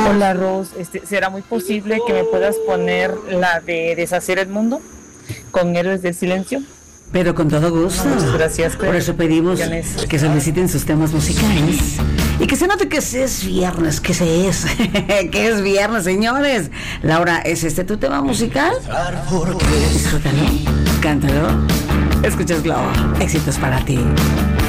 Hola Ros, ¿será muy posible que me puedas poner la de Deshacer el Mundo con Héroes del Silencio? Pero con todo gusto. No, muchas gracias. Por eso pedimos que soliciten sus temas musicales. Y que se note que es viernes, que que es viernes, señores. Laura, ¿es este tu tema musical? Disfrútalo, cántalo. Escuchas Globo. Éxitos para ti.